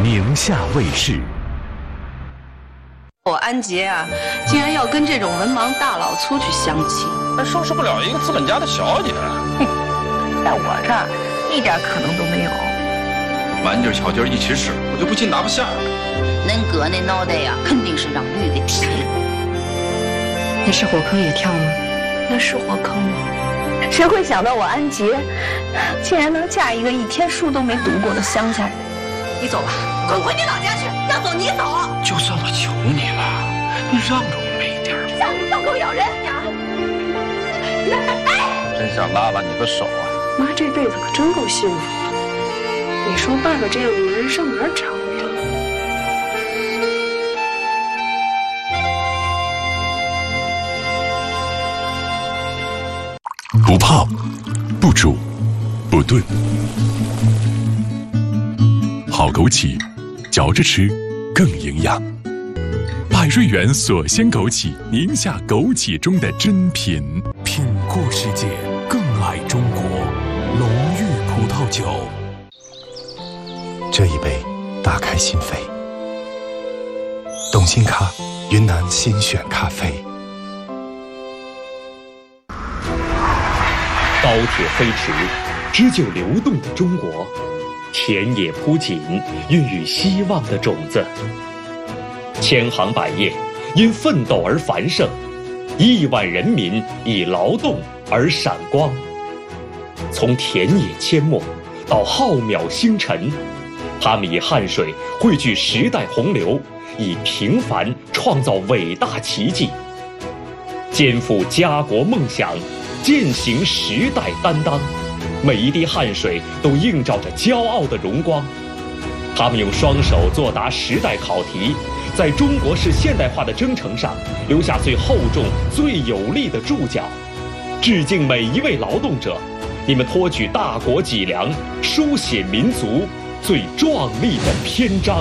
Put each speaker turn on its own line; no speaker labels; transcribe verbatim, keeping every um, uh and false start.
宁夏卫视。
我安杰啊，竟然要跟这种文盲大老粗去相亲，
还收拾不了一个资本家的小姐。
哼，在我这儿一点可能都没有。
满劲巧劲一起使，我就不信拿不下。
恁哥那脑袋呀，肯定是让驴给踢了。
你是火坑也跳吗？
那是火坑吗？
谁会想到我安杰竟然能嫁一个一天书都没读过的乡下人？
你走吧，滚回你老家去！要走你走。
就算我求你了，你让着我们一点。
像你小狗咬人呀！
真想拉拉你的手啊！
妈这辈子可真够幸福的。你说爸爸这样的男人上哪儿找去？
不泡，不煮，不炖，好枸杞，嚼着吃更营养。百瑞园锁鲜枸杞，宁夏枸杞中的珍品。品过世界，更爱中国。龙玉葡萄酒。
这一杯打开心扉，董欣咖，云南新选咖啡。
高铁飞驰，织就流动的中国；田野铺锦，孕育希望的种子。千行百业，因奋斗而繁盛；亿万人民以劳动而闪光。从田野阡陌到浩渺星辰，他们以汗水汇聚时代洪流，以平凡创造伟大奇迹，肩负家国梦想，践行时代担当，每一滴汗水都映照着骄傲的荣光。他们用双手作答时代考题，在中国式现代化的征程上留下最厚重、最有力的注脚。致敬每一位劳动者，你们托举大国脊梁，书写民族最壮丽的篇章。